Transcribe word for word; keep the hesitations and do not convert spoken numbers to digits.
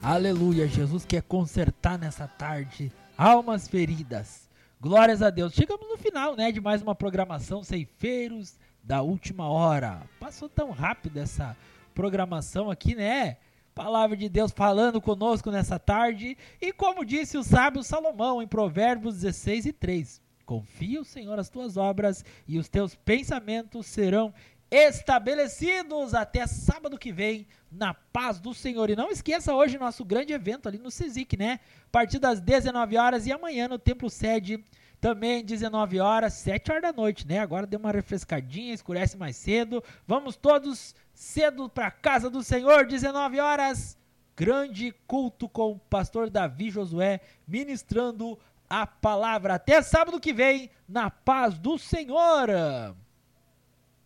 Aleluia, Jesus quer consertar nessa tarde almas feridas. Glórias a Deus. Chegamos no final, né, de mais uma programação Ceifeiros da Última Hora. Passou tão rápido essa programação aqui, né? Palavra de Deus falando conosco nessa tarde. E como disse o sábio Salomão em Provérbios dezesseis e três, confia, Senhor, as tuas obras e os teus pensamentos serão estabelecidos. Até sábado que vem, na paz do Senhor. E não esqueça hoje nosso grande evento ali no CISIC, né? A partir das dezenove horas e amanhã no Templo Sede, também dezenove horas, sete horas da noite, né? Agora deu uma refrescadinha, escurece mais cedo. Vamos todos cedo para casa do Senhor, dezenove horas. Grande culto com o pastor Davi Josué ministrando a palavra. Até sábado que vem, na paz do Senhor.